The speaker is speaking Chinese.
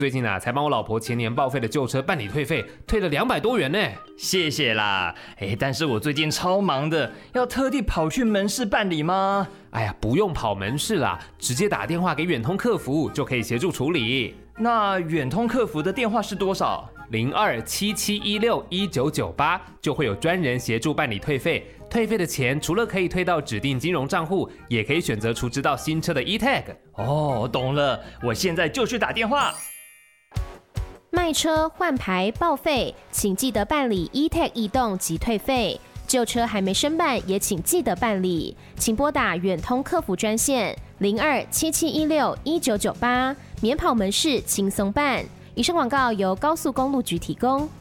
最近啊，才帮我老婆前年报废的旧车办理退费，退了200多元呢。 谢谢啦，但是我最近超忙的，要特地跑去门市办理吗？ 哎呀，不用跑门市啦，直接打电话给远通客服就可以协助处理。 那远通客服的电话是多少 ？0277161998就会有专人协助办理退费。退费的钱除了可以退到指定金融账户，也可以选择储值到新车的 eTag。 哦，懂了，我现在就去打电话。 卖车、换牌、报废，请记得办理 eTag 移动及退费。旧车还没申办，也请记得办理。请拨打远通客服专线0277161998，免跑门市轻松办。以上广告由高速公路局提供。